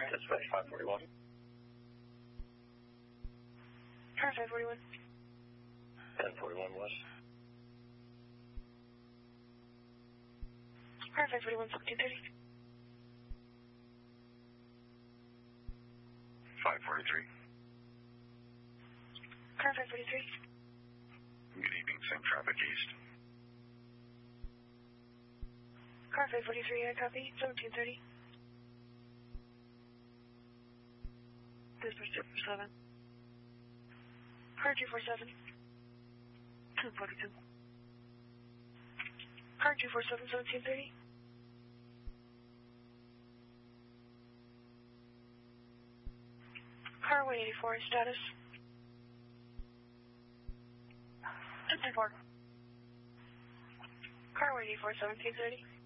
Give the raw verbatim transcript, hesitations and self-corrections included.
Dispatch five forty-one. Car five forty-one. ten forty-one West. Car five forty-one, seventeen thirty. five forty-three. Car five forty-three. Good evening, same traffic east. Car five forty-three, I copy, seventeen thirty. Dispatch two four seven. Car two four seven. ten forty-two. Car two four seven, seventeen thirty. Car one eighty-four, status. ten four. Car one eighty-four, seventeen thirty.